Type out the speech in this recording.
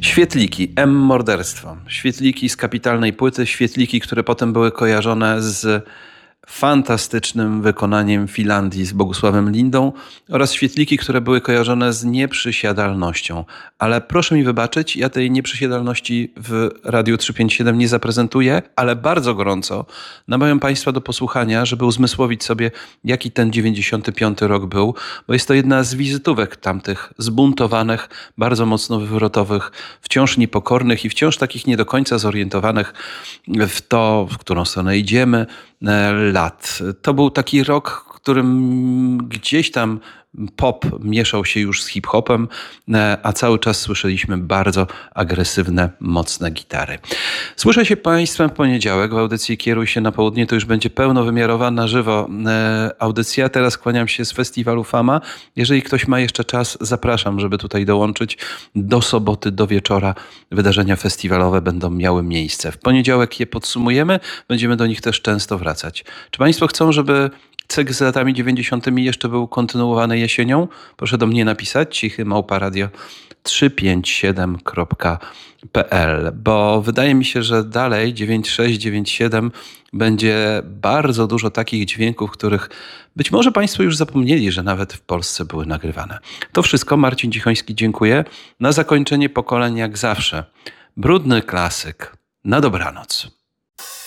Świetliki, M-morderstwo. Świetliki z kapitalnej płyty, świetliki, które potem były kojarzone z fantastycznym wykonaniem Finlandii z Bogusławem Lindą oraz świetliki, które były kojarzone z nieprzysiadalnością. Ale proszę mi wybaczyć, ja tej nieprzysiadalności w Radiu 357 nie zaprezentuję, ale bardzo gorąco namawiam Państwa do posłuchania, żeby uzmysłowić sobie, jaki ten 95 rok był, bo jest to jedna z wizytówek tamtych zbuntowanych, bardzo mocno wywrotowych, wciąż niepokornych i wciąż takich nie do końca zorientowanych w to, w którą stronę idziemy, lat. To był taki rok, w którym gdzieś tam pop mieszał się już z hip-hopem, a cały czas słyszeliśmy bardzo agresywne, mocne gitary. Słyszę się Państwem w poniedziałek w audycji Kieruj się na południe. To już będzie pełnowymiarowa, na żywo audycja. Teraz kłaniam się z festiwalu Fama. Jeżeli ktoś ma jeszcze czas, zapraszam, żeby tutaj dołączyć. Do soboty, do wieczora wydarzenia festiwalowe będą miały miejsce. W poniedziałek je podsumujemy. Będziemy do nich też często wracać. Czy Państwo chcą, żeby cykl z latami 90. jeszcze był kontynuowany jesienią? Proszę do mnie napisać cichy@357.pl, bo wydaje mi się, że dalej 96, 97 będzie bardzo dużo takich dźwięków, których być może Państwo już zapomnieli, że nawet w Polsce były nagrywane. To wszystko. Marcin Cichoński, dziękuję. Na zakończenie pokoleń jak zawsze. Brudny klasyk. Na dobranoc.